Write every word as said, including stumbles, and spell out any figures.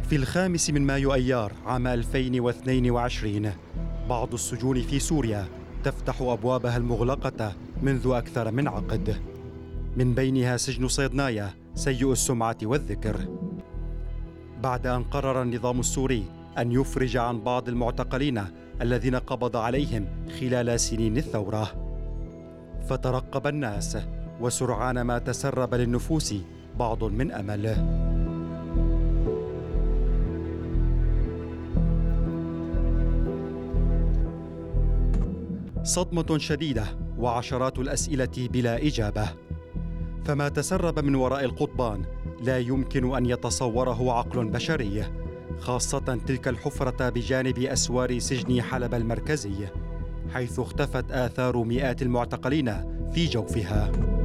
في الخامس من مايو أيار عام ألفين واثنين وعشرين بعض السجون في سوريا تفتح أبوابها المغلقة منذ أكثر من عقد، من بينها سجن صيدنايا سيء السمعة والذكر، بعد أن قرر النظام السوري أن يفرج عن بعض المعتقلين الذين قبض عليهم خلال سنين الثورة. فترقب الناس، وسرعان ما تسرب للنفوس بعض من أمل. صدمة شديدة وعشرات الأسئلة بلا إجابة، فما تسرب من وراء القضبان لا يمكن أن يتصوره عقل بشري، خاصة تلك الحفرة بجانب أسوار سجن حلب المركزي، حيث اختفت آثار مئات المعتقلين في جوفها.